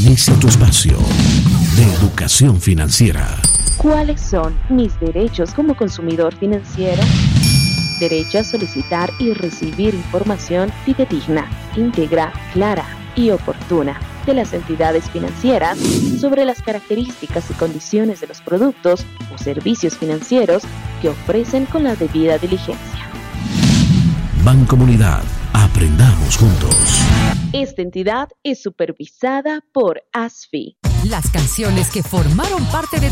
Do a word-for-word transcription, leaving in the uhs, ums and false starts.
Inicia tu espacio de educación financiera. ¿Cuáles son mis derechos como consumidor financiero? Derecho a solicitar y recibir información fidedigna, íntegra, clara y oportuna de las entidades financieras sobre las características y condiciones de los productos o servicios financieros que ofrecen con la debida diligencia. Bancomunidad, aprendamos juntos. Esta entidad es supervisada por A S F I. Las canciones que formaron parte de